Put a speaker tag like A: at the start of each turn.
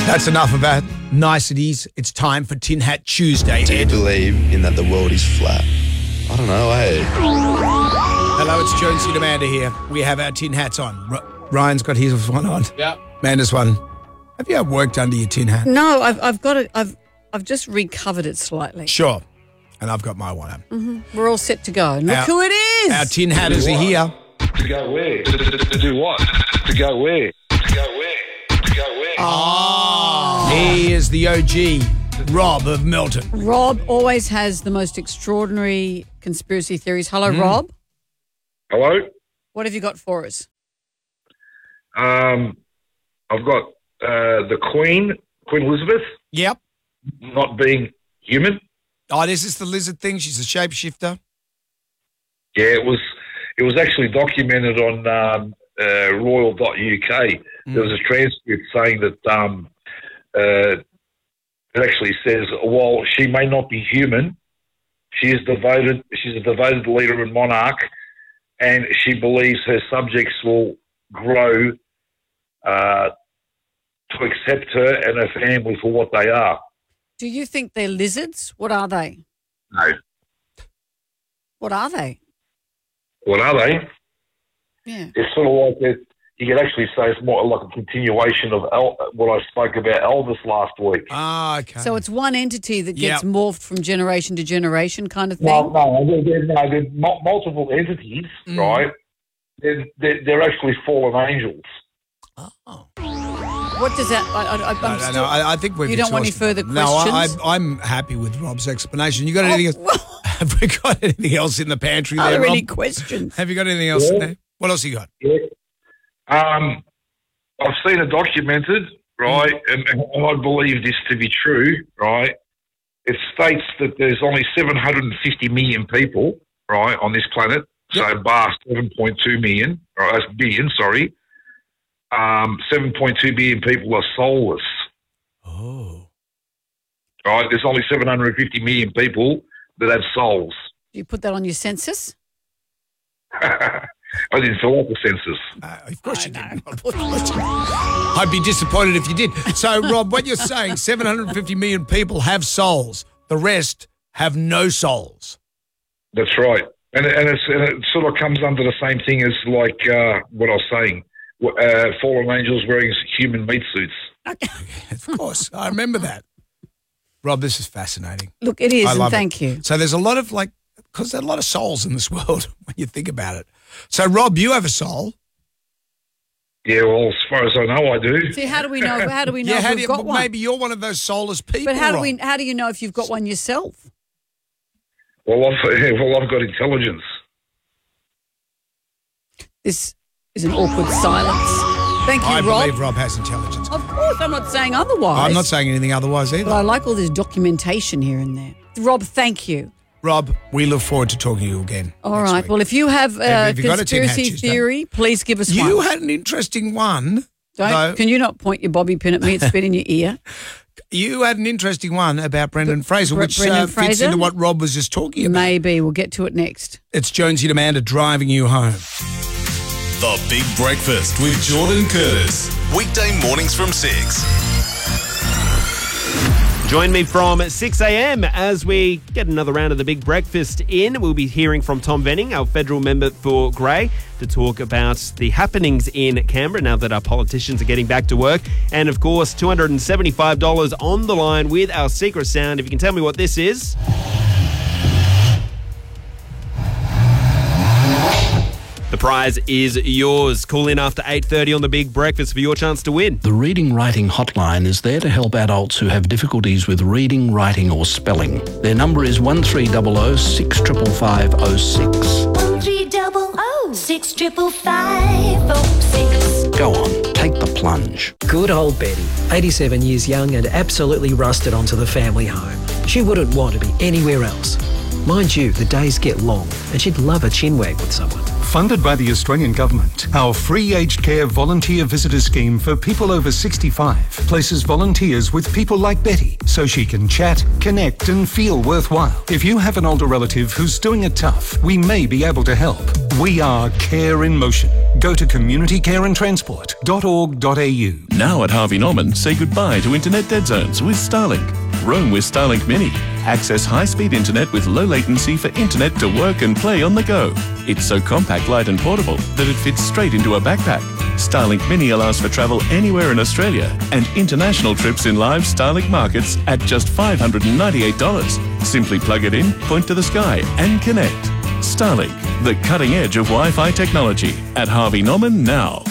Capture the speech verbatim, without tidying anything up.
A: That's enough about niceties. It's time for Tin Hat Tuesday,
B: Do you
A: Ed.
B: believe in that the world is flat? I don't know, eh?
A: Hello, it's Jonesy and Amanda here. We have our tin hats on. R- Ryan's got his one on.
C: Yep.
A: Amanda's one. Have you ever worked under your tin hat?
D: No, I've I've got it. I've I've just recovered it slightly.
A: Sure. And I've got my one on.
D: Mm-hmm. We're all set to go. And look
A: Our-
D: who it is.
A: Our tin hatters are here.
E: To go where? To, to, to do what? To go where? To go where? To go where?
A: Oh. He is the O G, Rob of Milton.
D: Rob always has the most extraordinary conspiracy theories. Hello,
A: Mm.
D: Rob.
E: Hello?
D: What have you got for us?
E: Um, I've got uh, the Queen, Queen Elizabeth,
A: Yep.
E: not being human.
A: Oh, this is the lizard thing. She's a shapeshifter.
E: Yeah, it was it was actually documented on um, uh, royal dot U K.
A: Mm.
E: There was a transcript saying that um, uh, it actually says, while she may not be human, she is devoted. She's a devoted leader and monarch, and she believes her subjects will grow uh, to accept her and her family for what they are.
D: Do you think they're lizards? What are they?
E: No.
D: What are they?
E: What are they?
D: Yeah.
E: It's sort of like that. You could actually say it's more like a continuation of El- what I spoke about Elvis last week.
A: Ah, okay.
D: So it's one entity that gets
A: Yep.
D: morphed from generation to generation kind of thing?
E: No, no, they're, they're, no, they're mul- multiple entities,
A: Mm.
E: right? They're, they're, they're actually fallen angels.
A: Oh.
D: What does that... I, I, I'm
A: No, no,
D: still,
A: no. I, I think we've
D: You don't want any
A: exhausted
D: further
A: them. No, I,
D: questions?
A: I, I'm happy with Rob's explanation. You got anything else?
D: well-
A: Have we got anything else in the pantry
D: Are
A: there,
D: there
A: Rob?
D: any questions?
A: Have you got anything else in
E: Yeah.
A: there? What else you got?
E: Yeah. Um, I've seen it documented, right, and, and I believe this to be true, right? It states that there's only seven hundred fifty million people, right, on this planet. So bar seven point two million, or that's billion, sorry. Um, seven point two billion people are soulless,
A: Oh.
E: right? There's only seven hundred fifty million people that have souls.
D: Do you put that on your census?
E: I didn't fill out the census.
A: Uh, of course you
D: I
A: didn't. I'd be disappointed if you did. So, Rob, what you're saying, seven hundred fifty million people have souls. The rest have no souls.
E: That's right. And, it- and, it's, and it sort of comes under the same thing as like uh, what I was saying, uh, fallen angels wearing human meat suits.
A: Of course. I remember that. Rob, this is fascinating.
D: Look, it is,
A: I
D: and
A: love
D: thank
A: it.
D: you.
A: So there's a lot of like, because there are a lot of souls in this world when you think about it. So, Rob, you have a soul.
E: Yeah, well, as far as I know, I do.
D: See, how do we know? How do we know
A: yeah,
D: if
A: how
D: we've
A: do you,
D: got
A: but
D: one?
A: maybe you're one of those soulless people.
D: But how do
A: Rob.
D: we? How do you know if you've got one yourself?
E: Well, I've, well, I've got intelligence.
D: This is an awkward silence. Thank you,
A: I
D: Rob.
A: believe Rob has intelligence.
D: Of course, I'm not saying otherwise.
A: I'm not saying anything otherwise either.
D: But I like all this documentation here and there. Rob, thank you.
A: Rob, we look forward to talking to you again.
D: All
A: next
D: right.
A: week.
D: Well, if you have a
A: Have you got a tin hat
D: conspiracy
A: Tuesday?
D: theory, please give us
A: You
D: one.
A: had an interesting one.
D: Don't,
A: though.
D: Can you not point your bobby pin at me? It's bit in your ear.
A: You had an interesting one about Brendan Fraser,
D: Bre-
A: which
D: Brendan
A: uh, fits
D: Fraser?
A: into what Rob was just talking about.
D: Maybe. We'll get to it next.
A: It's Jonesy and Amanda driving you home.
F: The Big Breakfast with Jordan Curtis. Weekday mornings from six.
C: Join me from six a.m. as we get another round of the Big Breakfast in. We'll be hearing from Tom Venning, our federal member for Grey, to talk about the happenings in Canberra now that our politicians are getting back to work. And, of course, two hundred seventy-five dollars on the line with our secret sound. If you can tell me what this is. The prize is yours. Call in after eight thirty on the Big Breakfast for your chance to win.
G: The Reading Writing Hotline is there to help adults who have difficulties with reading, writing or spelling. Their number is one three zero zero six five five five zero six.
H: One three double oh six triple five oh six.
G: Go on, take the plunge.
I: Good old Betty, eighty-seven years young and absolutely rusted onto the family home. She wouldn't want to be anywhere else. Mind you, the days get long and she'd love a chinwag with someone.
J: Funded by the Australian Government, our free aged care volunteer visitor scheme for people over sixty-five places volunteers with people like Betty so she can chat, connect and feel worthwhile. If you have an older relative who's doing it tough, we may be able to help. We are Care in Motion. Go to community care and transport dot org dot a u.
K: Now at Harvey Norman, say goodbye to internet dead zones with Starlink. Roam with Starlink Mini. Access high-speed internet with low latency for internet to work and play on the go. It's so compact, light and portable that it fits straight into a backpack. Starlink Mini allows for travel anywhere in Australia and international trips in live Starlink markets at just five hundred ninety-eight dollars. Simply plug it in, point to the sky and connect. Starlink, the cutting edge of Wi-Fi technology at Harvey Norman now.